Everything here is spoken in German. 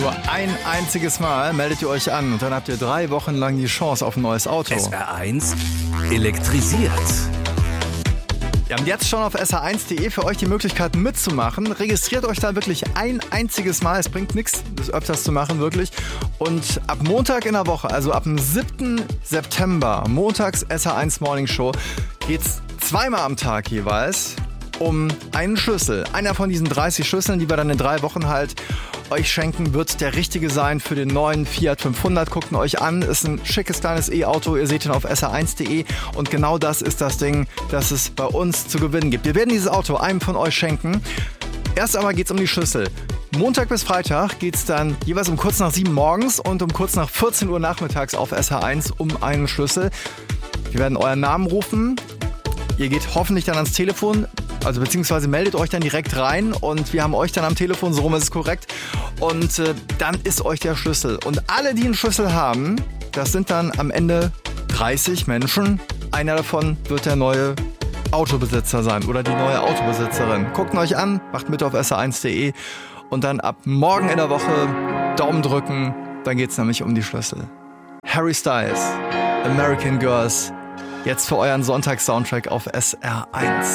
Nur ein einziges Mal meldet ihr euch an und dann habt ihr 3 Wochen lang die Chance auf ein neues Auto. SR1 elektrisiert. Wir haben jetzt schon auf sr1.de für euch die Möglichkeit mitzumachen. Registriert euch da wirklich ein einziges Mal. Es bringt nichts, das öfters zu machen, wirklich. Und ab Montag in der Woche, also ab dem 7. September, montags SR1 Morning Show, geht's 2-mal am Tag jeweils um einen Schlüssel. Einer von diesen 30 Schlüsseln, die wir dann in 3 Wochen halt euch schenken, wird der richtige sein für den neuen Fiat 500. Guckt ihn euch an, ist ein schickes kleines E-Auto. Ihr seht ihn auf sr1.de und genau das ist das Ding, das es bei uns zu gewinnen gibt. Wir werden dieses Auto einem von euch schenken. Erst einmal geht's um die Schlüssel. Montag bis Freitag geht's dann jeweils um kurz nach 7 morgens und um kurz nach 14 Uhr nachmittags auf SR1 um einen Schlüssel. Wir werden euren Namen rufen. Ihr geht hoffentlich dann ans Telefon, also beziehungsweise meldet euch dann direkt rein und wir haben euch dann am Telefon, so rum ist es korrekt. Und dann ist euch der Schlüssel. Und alle, die einen Schlüssel haben, das sind dann am Ende 30 Menschen. Einer davon wird der neue Autobesitzer sein oder die neue Autobesitzerin. Guckt ihn euch an, macht mit auf sr1.de und dann ab morgen in der Woche Daumen drücken, dann geht's nämlich um die Schlüssel. Harry Styles, American Girls, jetzt für euren Sonntags-Soundtrack auf SR1.